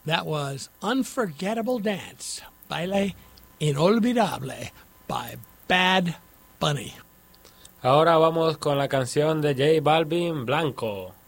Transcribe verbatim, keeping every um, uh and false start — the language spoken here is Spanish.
That was Unforgettable Dance, Baile Inolvidable, by Bad Bunny. Ahora vamos con la canción de J Balvin, Blanco.